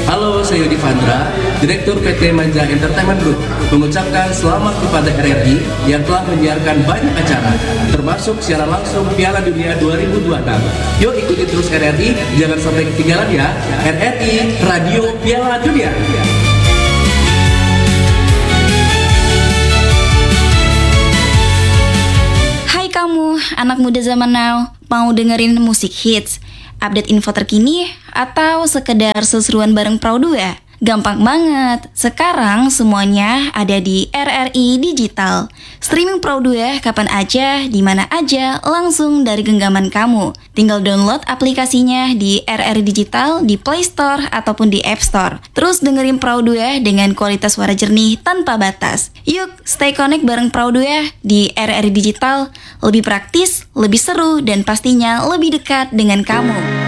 Halo, saya Yudi Fandra, Direktur PT Manja Entertainment Group, mengucapkan selamat kepada RRI yang telah menyiarkan banyak acara, termasuk siaran langsung Piala Dunia 2026. Yuk ikuti terus RRI, jangan sampai ketinggalan ya. RRI, Radio Piala Dunia. Hai kamu, anak muda zaman now, mau dengerin musik hits, update info terkini, atau sekedar seseruan bareng Pro 2? Gampang banget, sekarang semuanya ada di RRI Digital. Streaming Pro 2 kapan aja, di mana aja, langsung dari genggaman kamu. Tinggal download aplikasinya di RRI Digital, di Play Store, ataupun di App Store. Terus dengerin Pro 2 dengan kualitas suara jernih tanpa batas. Yuk, stay connect bareng Pro 2 di RRI Digital. Lebih praktis, lebih seru, dan pastinya lebih dekat dengan kamu.